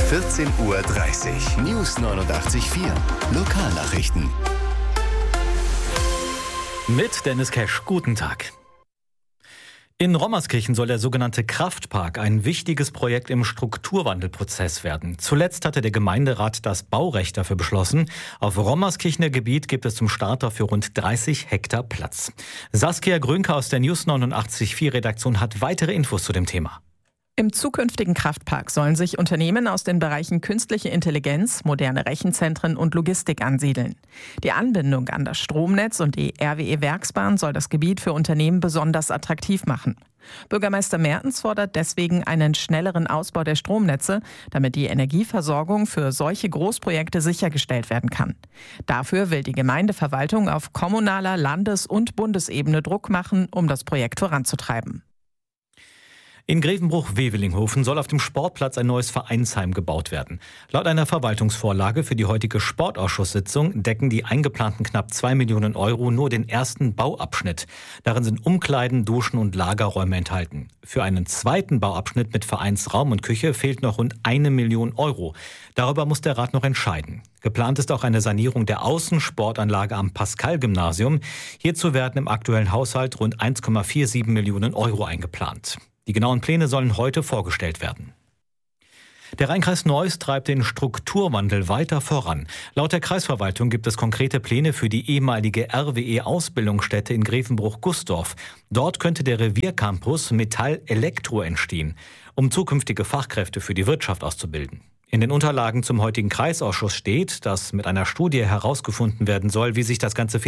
14:30 Uhr. News 89.4. Lokalnachrichten. Mit Dennis Kesch. Guten Tag. In Rommerskirchen soll der sogenannte Kraftpark ein wichtiges Projekt im Strukturwandelprozess werden. Zuletzt hatte der Gemeinderat das Baurecht dafür beschlossen. Auf Rommerskirchener Gebiet gibt es zum Start dafür rund 30 Hektar Platz. Saskia Grünke aus der News 89.4 Redaktion hat weitere Infos zu dem Thema. Im zukünftigen Kraftpark sollen sich Unternehmen aus den Bereichen künstliche Intelligenz, moderne Rechenzentren und Logistik ansiedeln. Die Anbindung an das Stromnetz und die RWE-Werksbahn soll das Gebiet für Unternehmen besonders attraktiv machen. Bürgermeister Mertens fordert deswegen einen schnelleren Ausbau der Stromnetze, damit die Energieversorgung für solche Großprojekte sichergestellt werden kann. Dafür will die Gemeindeverwaltung auf kommunaler, Landes- und Bundesebene Druck machen, um das Projekt voranzutreiben. In Grevenbruch-Wevelinghofen soll auf dem Sportplatz ein neues Vereinsheim gebaut werden. Laut einer Verwaltungsvorlage für die heutige Sportausschusssitzung decken die eingeplanten knapp 2 Millionen Euro nur den ersten Bauabschnitt. Darin sind Umkleiden, Duschen und Lagerräume enthalten. Für einen zweiten Bauabschnitt mit Vereinsraum und Küche fehlt noch rund 1 Million Euro. Darüber muss der Rat noch entscheiden. Geplant ist auch eine Sanierung der Außensportanlage am Pascal-Gymnasium. Hierzu werden im aktuellen Haushalt rund 1,47 Millionen Euro eingeplant. Die genauen Pläne sollen heute vorgestellt werden. Der Rheinkreis Neuss treibt den Strukturwandel weiter voran. Laut der Kreisverwaltung gibt es konkrete Pläne für die ehemalige RWE-Ausbildungsstätte in Grevenbruch-Gustorf. Dort könnte der Reviercampus Metall-Elektro entstehen, um zukünftige Fachkräfte für die Wirtschaft auszubilden. In den Unterlagen zum heutigen Kreisausschuss steht, dass mit einer Studie herausgefunden werden soll, wie sich das Ganze